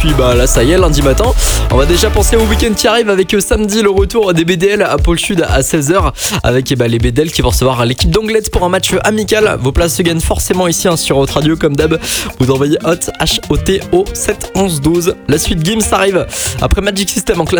puis là ça y est, lundi matin, on va déjà penser au week-end qui arrive avec samedi le retour des BDL à Pôle Sud à 16h avec les BDL qui vont recevoir l'équipe d'Anglet pour un match amical. Vos places se gagnent forcément ici sur Hot Radio comme d'hab. Vous envoyez HOT au 7 11 12. La suite Gims arrive après Magic System en classe.